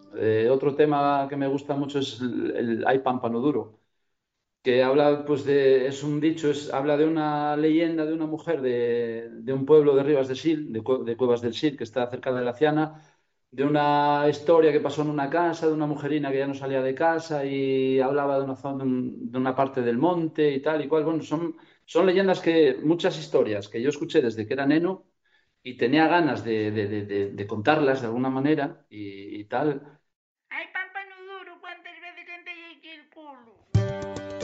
Otro tema que me gusta mucho es el Ay Pámpano Duro, que habla, pues, es un dicho, habla de una leyenda de una mujer de un pueblo de Rivas de Sil, de Cuevas del Sil, que está cerca de la Ciana, de una historia que pasó en una casa, de una mujerina que ya no salía de casa y hablaba de una zona, de una parte del monte y tal y cual. Bueno, son leyendas que, muchas historias que yo escuché desde que era neno y tenía ganas de contarlas de alguna manera y tal.